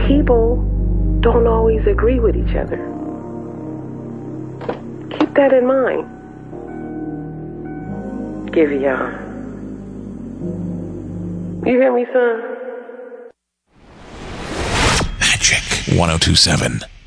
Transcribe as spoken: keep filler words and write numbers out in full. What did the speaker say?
people don't always agree with each other. Keep that in mind. Give y'all. You hear me, son? Magic one oh two seven.